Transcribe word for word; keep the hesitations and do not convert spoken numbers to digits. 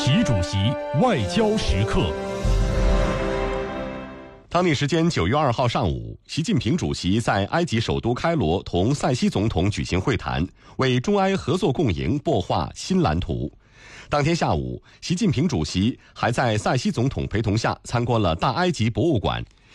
习主席外交时刻。当地时间九月二号上午，习近平主席在埃及首都开罗同塞西总统举行会谈，为中埃合作共赢擘画新蓝图。当天下午，习近平主席还在塞西总统陪同下参观了大埃及博物馆，